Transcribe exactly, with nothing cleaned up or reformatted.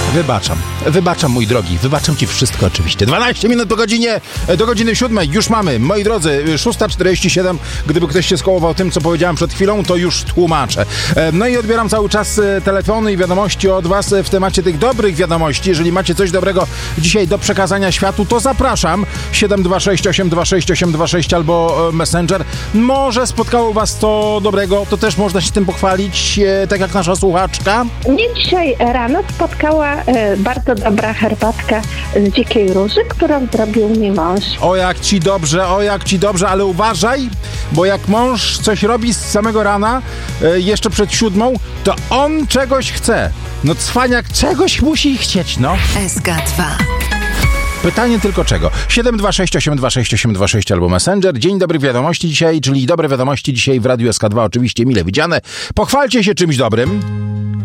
Wybaczam. Wybaczam, mój drogi. Wybaczam ci wszystko oczywiście. dwanaście minut do godzinie, do godziny siódmej. Już mamy. Moi drodzy, szósta czterdzieści siedem. Gdyby ktoś się skołował tym, co powiedziałem przed chwilą, to już tłumaczę. No i odbieram cały czas telefony i wiadomości od was w temacie tych dobrych wiadomości. Jeżeli macie coś dobrego dzisiaj do przekazania światu, to zapraszam. siedem dwa sześć osiem dwa sześć osiem dwa sześć albo Messenger. Może spotkało was to dobrego, to też można się tym pochwalić, tak jak nasza słuchaczka. Mnie dzisiaj rano spotkała e, bardzo dobra herbatka z dzikiej róży, którą zrobił mi mąż. O jak ci dobrze, o jak ci dobrze, ale uważaj, bo jak mąż coś robi z samego rana, e, jeszcze przed siódmą, to on czegoś chce. No cwaniak czegoś musi chcieć, no. S K dwa. Pytanie tylko czego? siedem dwa sześć osiem dwa sześć osiem dwa sześć albo Messenger. Dzień dobry wiadomości dzisiaj, czyli dobre wiadomości dzisiaj w Radiu S K dwa, oczywiście mile widziane. Pochwalcie się czymś dobrym.